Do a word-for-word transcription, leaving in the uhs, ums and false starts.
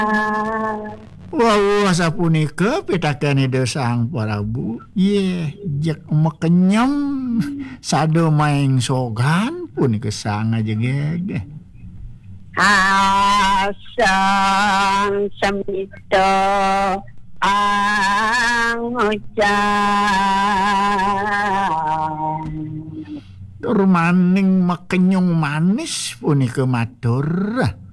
Wah, sapunika pitakenide Sang Prabu. Ye, jek mekenyem sado maeng sogan punika sang ajegege. Asang semito ang ujan. Tur maning mekenyong manis punika matur.